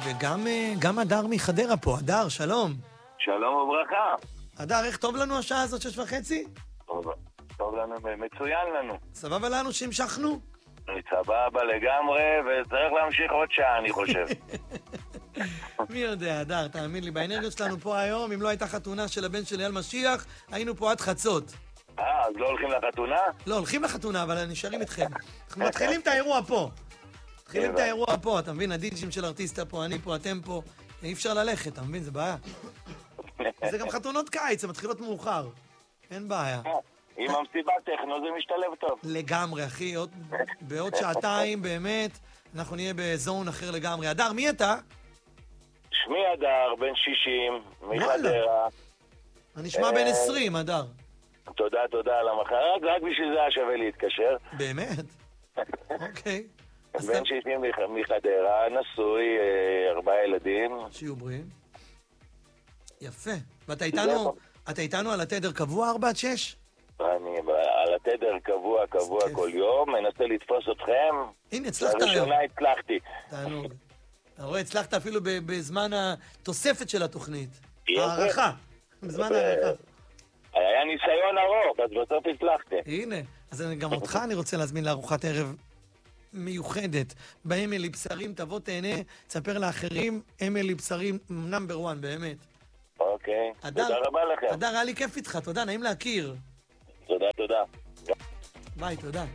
וגם הדר מחדרה פה. הדר, שלום. שלום וברכה. הדר, איך טוב לנו השעה הזאת 6:30? טוב לנו, מצוין לנו. סבבה לנו שהמשכנו? סבבה לגמרי, וצריך להמשיך עוד שעה, אני חושב. מי יודע, הדר, תאמין לי, באנרגיות שלנו פה היום, אם לא הייתה חתונה של הבן של אייל משיח, היינו פה עד חצות. אז לא הולכים לחתונה? לא, הולכים לחתונה, אבל נשארים איתכם. אנחנו מתחילים את האירוע פה. מתחילים את האירוע פה, אתה מבין? הדיג'ים של ארטיסטה פה, אני פה, אתם פה. אי אפשר ללכת, אתה מבין? זה בעיה. זה גם חתונות קיץ, זה מתחילות מאוחר. אין בעיה. עם המסיבת טכנו זה משתלב טוב. לגמרי, אחי. בעוד שעתיים, באמת, אנחנו נהיה בזון אחר לגמרי. הדר, מי אתה? שמי הדר, בן 60, מחדרה. אני נשמע בן 20, הדר. תודה על המחרת, רק בשביל זה היה שווה להתקשר. באמת? אוקיי. בן 60 מחדרה, נשוי, 4 ילדים. שיהיו בריאים. יפה. ואתה איתנו על התדר קבוע 4-6? אני על התדר קבוע כל יום, מנסה לתפוס אתכם. הנה, הצלחת היום. לראשונה הצלחתי. תענוג. אתה רואה, הצלחת אפילו בזמן התוספת של התוכנית. הערכה. בזמן הערכה. היה ניסיון ארוך, אז בסוף הצלחתי. הנה, אז גם אותך אני רוצה להזמין לארוחת ערב מיוחדת. באמילי בשרים, תבוא תהנה, תספר לאחרים, אמילי בשרים נאמבר 1, באמת. אוקיי, תודה רבה לכם. הדר, היה לי כיף איתך, תודה, נעים להכיר. תודה. ביי, תודה.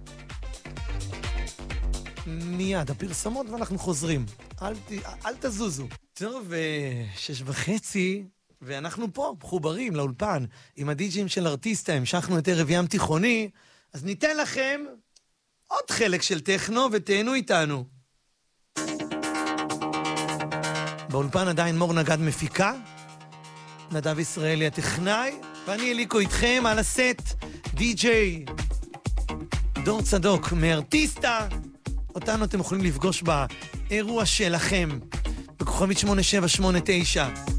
מיד, הפרסמות ואנחנו חוזרים. אל תזוזו. טוב, 6:30, ואנחנו פה, מחוברים לאולפן, עם הדיג'ים של ארטיסטה, המשכנו את ערב ים תיכוני, אז ניתן לכם עוד חלק של טכנו, ותהנו איתנו. באולפן עדיין מור נגד מפיקה, נדב ישראלי הטכנאי, ואני אליקו איתכם על הסט, די-ג'יי דור צדוק מארטיסטה. אותנו אתם יכולים לפגוש באירוע שלכם, בכוכבית 8789.